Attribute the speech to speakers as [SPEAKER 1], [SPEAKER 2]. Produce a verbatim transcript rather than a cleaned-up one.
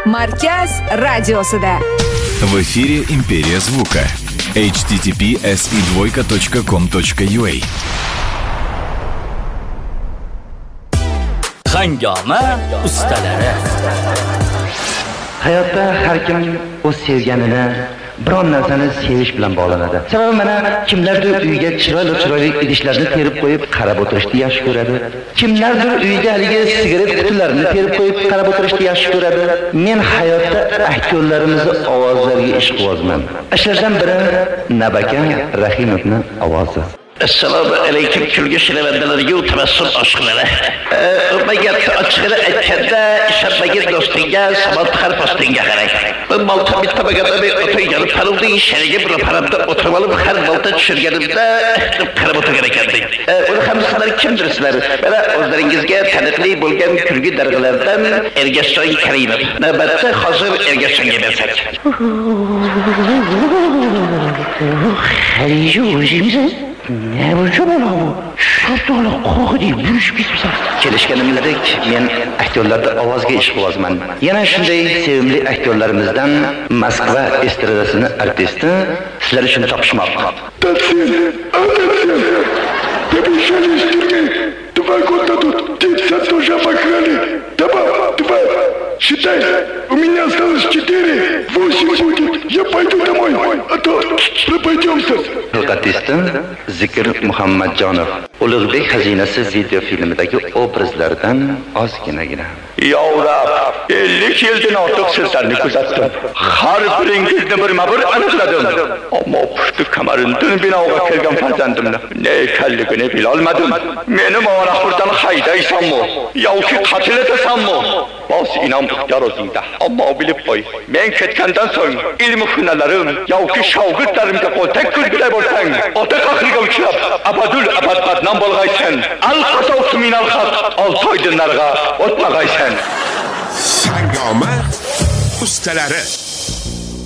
[SPEAKER 1] Markaz radiosida.
[SPEAKER 2] В эфире Империя звука. эйч ти ти пи эс и двойка точка ком точка ю а.
[SPEAKER 3] Hangama ustalari.
[SPEAKER 4] Hayotda har kim o'z sevganini, biron narsani sevish bilan bog'lanadi. Sababi mana kimlardir uyga chiroyli-chiroyli idishlarni terib qo'yib qarab o'tirishni yaxshi ko'radi. Kimlardir uyga haligi sigaret qutilarini terib qo'yib qarab o'tirishni yaxshi ko'radi. Men hayotda aktyorlarimizni ovozlariga ishqibozman. Ashlardan biri Nabaka Rahimovning ovozi.
[SPEAKER 5] Assalomu alaykum kulgi shiravandalarga tabassum oshqilari. O'maga ochig'ini aytganda, ishonmagan do'stingga, sabot har postingga qarang. Bu malta bitta bagada bir o'tirgan parilding shariga bir paramda o'tirib olib har malta tushirganimda qarab o'tirgan ekandik. Uni ham sizlar kimdirsizlar? Mana o'zlaringizga taniqli bo'lgan kulgi darg'alardan Ergashjon Karimov. Navbatda hozir Ergashjonga bersak.
[SPEAKER 4] Halijo o'zingiz ne bu çabuk bu? Şaptalı qo'g'idi yurishib ketibsiz. Kelishganimdek, men aktyorlarda ovozga ishqibozman. Yana shunday sevimli aktyorlarimizdan Moskva estradasining artisti sizlar uchun topishmoqda.
[SPEAKER 6] Побежали из тюрьмы. Два года тут дети тоже обокрали. Добав, два. Считай, у меня осталось четыре. Восемь будет. Я пойду домой, а то пропадемся.
[SPEAKER 4] Artisti Zikr Muhammadjonov. Ulug'bek xazinasi video filmidagi obrazlardan ozginagina.
[SPEAKER 7] Ya Rab, ellik yildan ortiq sizlarni kuzatdim. Har biringizni birma-bir aniqladim. Ammo pushti kamarimdan binoga kelgan farzandimni ne ekanligini bilolmadim. Meni mavrahurdan haydaysanmi yoki qatl etasanmi? Bos inom ixtiyor o'zingda. Ammo bilib qo'y, men ketgandan so'ng ilm hunarlarim yoki shogirdlarimga qo'ltak kulgilay bo'lsang, ota qahriga uchrab, abadul abad badnom bo'lg'aysan. Al-qasov minal xalq, oltoy dinlarga o'tmag'aysan.
[SPEAKER 6] Hangama ustalari.